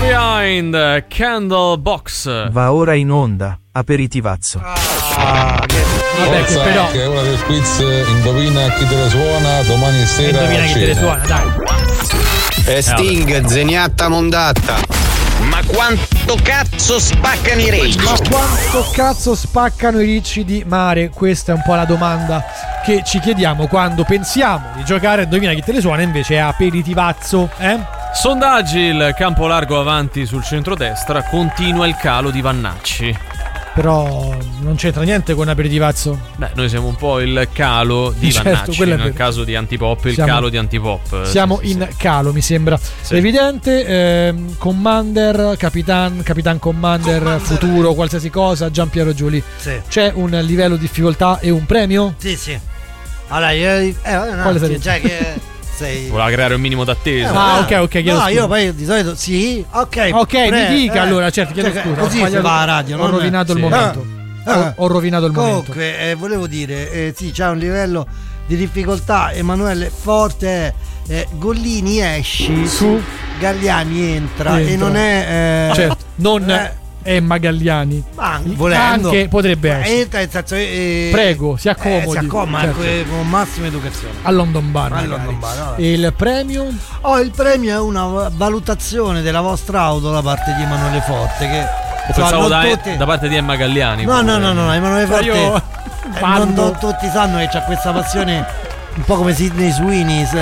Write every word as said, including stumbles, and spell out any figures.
Behind, Candlebox. Va ora in onda, Aperitivazzo. Ah, che... Vabbè, che però che è una del quiz indovina chi te le suona domani sera. Indovina chi te le suona, dai. E Sting, zeniatta mondatta. Ma quanto cazzo spaccano i ricci? Ma quanto cazzo spaccano i ricci di mare? Questa è un po' la domanda che ci chiediamo quando pensiamo di giocare a Indovina chi te le suona, invece è Aperitivazzo, eh? Sondaggi, il campo largo avanti sul centrodestra, continua il calo di Vannacci. Però non c'entra niente con Aperitivazzo. Beh, noi siamo un po' il calo di certo, Vannacci, nel caso di Antipop il siamo, calo di Antipop. Siamo sì, sì, in sì. calo, mi sembra sì. evidente. eh, Commander, Capitan, Capitan Commander, Commander, futuro, qualsiasi cosa, Giampiero Giuli. Sì. C'è un livello di difficoltà e un premio? Sì, sì. Allora, io, eh, no, Quale sì, già che sei... Voleva creare un minimo d'attesa. Eh, ah, ok, ok. No, scusa. io poi di solito sì, ok. Ok, pre, mi dica eh, allora, certo, chiedo cioè, scusa. Così ho si va a radio. Ho rovinato sì. il momento. Ah, ho, ho rovinato il comunque, momento. Eh, volevo dire, eh, sì, c'è un livello di difficoltà. Emanuele Forte, eh, Gollini esci, su Galliani entra, entra. e non è. Eh, certo, non. Eh, Emma Galliani, ma volendo anche potrebbe essere. entra, nel senso, eh, prego, si accomodi, eh, si accomodi, certo. eh, con massima educazione a London Bar, a London Bar, no, e il premio? Oh, il premio è una valutazione della vostra auto da parte di Emanuele Forte, che o pensavo da, tutti... da parte di Emma Galliani. No, no, no, no, no, Emanuele Forte io eh, non tutti sanno che c'ha questa passione un po' come Sidney Sweeney,